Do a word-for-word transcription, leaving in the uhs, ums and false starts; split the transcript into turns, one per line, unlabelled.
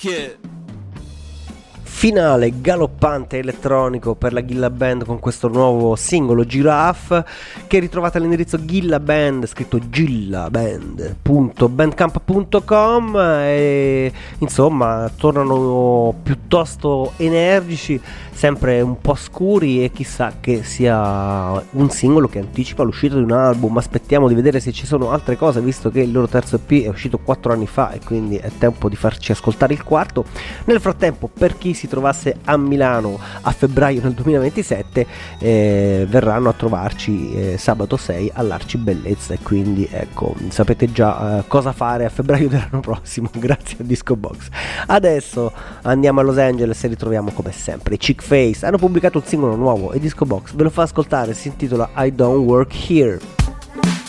it.
Finale galoppante elettronico per la Gilla Band con questo nuovo singolo Giraffe, che ritrovate all'indirizzo Gilla Band, scritto gillaband punto bandcamp punto com, e insomma tornano piuttosto energici, sempre un po' scuri, e chissà che sia un singolo che anticipa l'uscita di un album. Aspettiamo di vedere se ci sono altre cose, visto che il loro terzo E P è uscito quattro anni fa e quindi è tempo di farci ascoltare il quarto. Nel frattempo, per chi si trovasse a Milano a febbraio del duemilaventisette, eh, verranno a trovarci eh, sabato sei all'Arci Bellezza, e quindi ecco, sapete già eh, cosa fare a febbraio dell'anno prossimo grazie a Disco Box. Adesso andiamo a Los Angeles e ritroviamo come sempre i Chick Face. Hanno pubblicato un singolo nuovo e Disco Box ve lo fa ascoltare, si intitola I Don't Work Here.